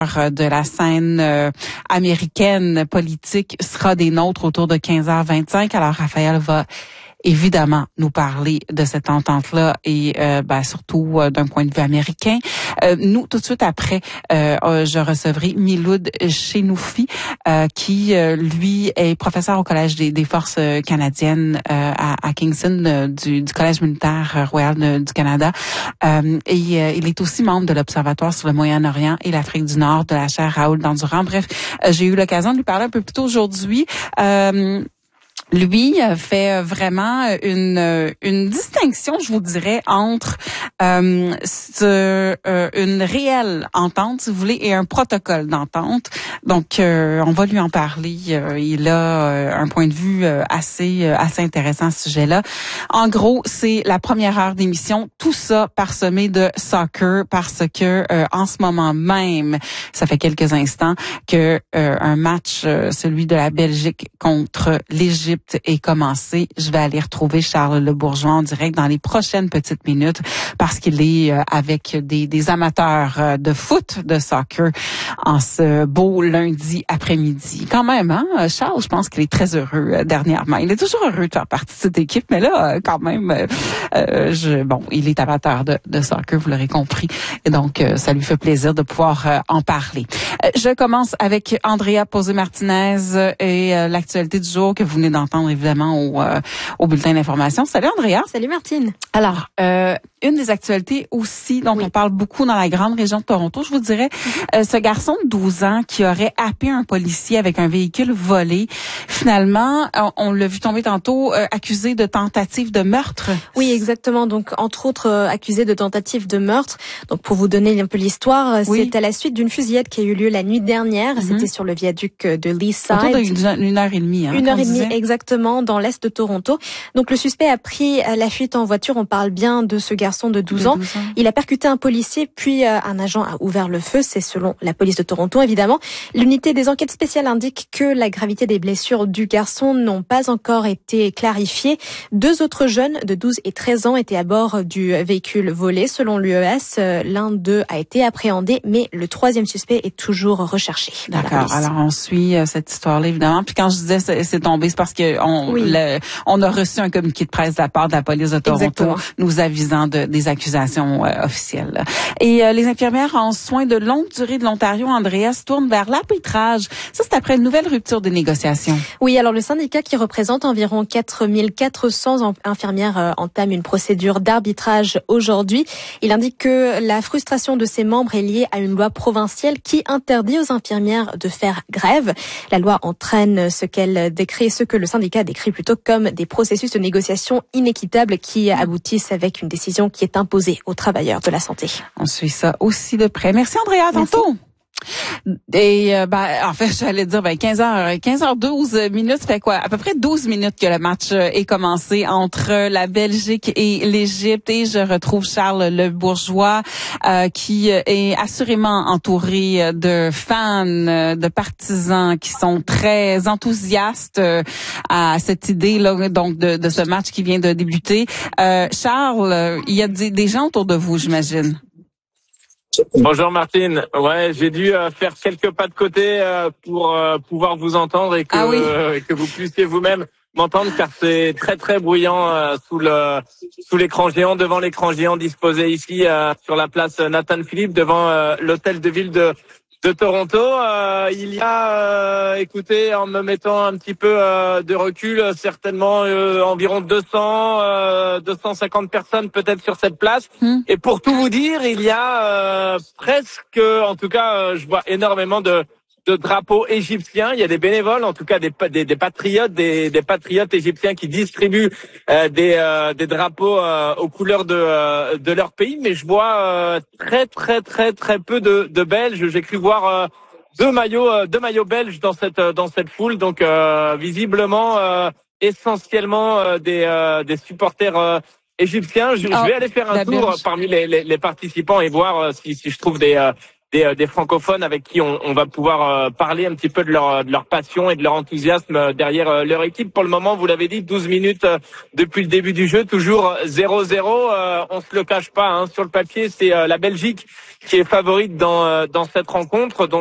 de la scène américaine politique sera des nôtres autour de 15h25. Alors, Raphaël va évidemment nous parler de cette entente-là et surtout d'un point de vue américain. Nous, tout de suite après, je recevrai Miloud Chenoufi, qui, lui, est professeur au Collège des Forces canadiennes à Kingston, du Collège militaire royal du Canada. Et il est aussi membre de l'Observatoire sur le Moyen-Orient et l'Afrique du Nord de la chaire Raoul Dandurand. Bref, j'ai eu l'occasion de lui parler un peu plus tôt aujourd'hui. Lui fait vraiment une distinction, je vous dirais, entre une réelle entente, si vous voulez, et un protocole d'entente. Donc, on va lui en parler. Il a un point de vue assez intéressant à ce sujet-là. En gros, c'est la première heure d'émission, tout ça parsemé de soccer, parce que en ce moment même, ça fait quelques instants que un match, celui de la Belgique contre l'Égypte, est commencé. Je vais aller retrouver Charles Le Bourgeois en direct dans les prochaines petites minutes parce qu'il est avec des amateurs de foot, de soccer en ce beau lundi après-midi. Quand même, hein, Charles, je pense qu'il est très heureux dernièrement. Il est toujours heureux de faire partie de cette équipe, mais là, quand même, il est amateur de soccer, vous l'aurez compris. Et donc, ça lui fait plaisir de pouvoir en parler. Je commence avec Andrea Posé-Martinez et l'actualité du jour que vous venez d'entendre évidemment au bulletin d'information. Salut Andrea. Salut Martine. Alors, une des actualités aussi dont on parle beaucoup dans la grande région de Toronto, je vous dirais, ce garçon de 12 ans qui aurait happé un policier avec un véhicule volé, finalement, on l'a vu tomber tantôt, accusé de tentative de meurtre. Oui, exactement. Donc, entre autres, accusé de tentative de meurtre. Donc, pour vous donner un peu l'histoire, c'est à la suite d'une fusillade qui a eu lieu la nuit dernière. C'était sur le viaduc de Leaside. Autour d'une heure et demie. Une heure et demie, exactement, dans l'est de Toronto. Donc, le suspect a pris la fuite en voiture. On parle bien de ce garçon de 12 ans. Il a percuté un policier, puis un agent a ouvert le feu. C'est selon la police de Toronto, évidemment. L'unité des enquêtes spéciales indique que la gravité des blessures du garçon n'ont pas encore été clarifiées. 2 autres jeunes de 12 et 13 ans étaient à bord du véhicule volé. Selon l'UES, l'un d'eux a été appréhendé, mais le 3e suspect est toujours recherché. D'accord. Alors, on suit cette histoire-là, évidemment. Puis quand je disais c'est tombé, c'est parce que on a reçu un communiqué de presse de la part de la police de Toronto nous avisant des accusations officielles. Et les infirmières en soins de longue durée de l'Ontario, Andrea, se tournent vers l'arbitrage. Ça, c'est après une nouvelle rupture des négociations. Oui, alors le syndicat qui représente environ 4400 infirmières entame une procédure d'arbitrage aujourd'hui. Il indique que la frustration de ses membres est liée à une loi provinciale qui interdit aux infirmières de faire grève. La loi entraîne ce que le syndicat décrit plutôt comme des processus de négociation inéquitables qui aboutissent avec une décision qui est imposée aux travailleurs de la santé. On suit ça aussi de près. Merci Andrea, à tantôt. Et en fait, j'allais dire 15h12 minutes, ça fait quoi? À peu près 12 minutes que le match est commencé entre la Belgique et l'Égypte, et je retrouve Charles Le Bourgeois qui est assurément entouré de fans, de partisans qui sont très enthousiastes à cette idée là, donc de ce match qui vient de débuter. Charles, il y a des gens autour de vous, j'imagine. Bonjour Martine. Ouais, j'ai dû faire quelques pas de côté pour pouvoir vous entendre et que vous puissiez vous-même m'entendre, car c'est très très bruyant sous l'écran géant, devant l'écran géant disposé ici sur la place Nathan Philippe, devant l'hôtel de ville de Toronto. Il y a, écoutez, en me mettant un petit peu de recul, certainement environ 250 personnes peut-être sur cette place. Et pour tout vous dire, il y a presque, en tout cas, je vois énormément de drapeaux égyptiens. Il y a des bénévoles, en tout cas des patriotes, des patriotes égyptiens qui distribuent des drapeaux aux couleurs de leur pays. Mais je vois très très très très peu de Belges. J'ai cru voir deux maillots belges dans cette foule. Donc visiblement essentiellement des supporters égyptiens. Je vais aller faire un tour parmi les participants et voir si je trouve des des francophones avec qui on va pouvoir parler un petit peu de leur passion et de leur enthousiasme derrière leur équipe. Pour le moment, vous l'avez dit, 12 minutes depuis le début du jeu, toujours 0-0. On se le cache pas, hein, sur le papier, c'est la Belgique qui est favorite dans cette rencontre. Donc